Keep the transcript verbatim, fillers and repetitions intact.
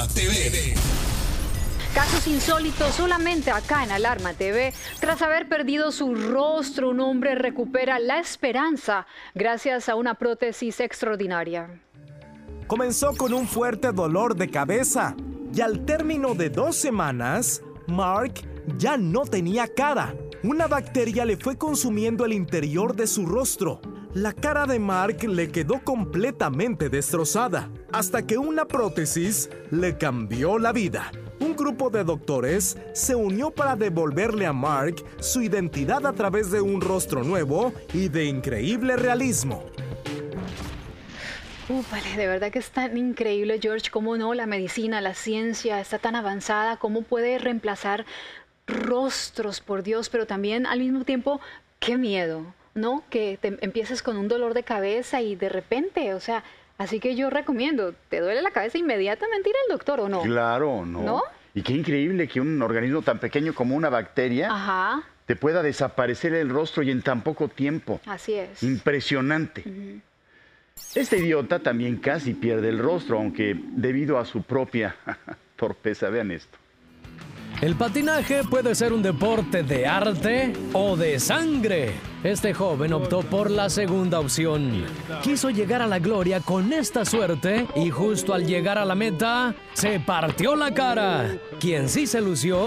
T V. Casos insólitos solamente acá en Alarma T V. Tras haber perdido su rostro, un hombre recupera la esperanza gracias a una prótesis extraordinaria. Comenzó con un fuerte dolor de cabeza y al término de dos semanas, Mark ya no tenía cara. Una bacteria le fue consumiendo el interior de su rostro. La cara de Mark le quedó completamente destrozada, hasta que una prótesis le cambió la vida. Un grupo de doctores se unió para devolverle a Mark su identidad a través de un rostro nuevo y de increíble realismo. Uf, vale, de verdad que es tan increíble, George, cómo no, la medicina, la ciencia está tan avanzada, cómo puede reemplazar rostros, por Dios, pero también al mismo tiempo, qué miedo, ¿no? Que te empieces con un dolor de cabeza y de repente, o sea, así que yo recomiendo, ¿te duele la cabeza inmediatamente ir al doctor o no? Claro, ¿no? ¿No? Y qué increíble que un organismo tan pequeño como una bacteria Ajá. te pueda desaparecer el rostro y en tan poco tiempo. Así es. Impresionante. Uh-huh. Este idiota también casi pierde el rostro, aunque debido a su propia torpeza. Vean esto. El patinaje puede ser un deporte de arte o de sangre. Este joven optó por la segunda opción. Quiso llegar a la gloria con esta suerte y justo al llegar a la meta, se partió la cara. Quien sí se lució